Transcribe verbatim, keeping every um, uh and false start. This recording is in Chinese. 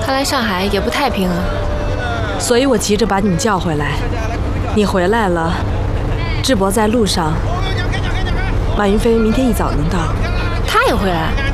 看来上海也不太平啊。 所以我急着把你们叫回来。你回来了，智博在路上，马云飞明天一早能到。 他也回来？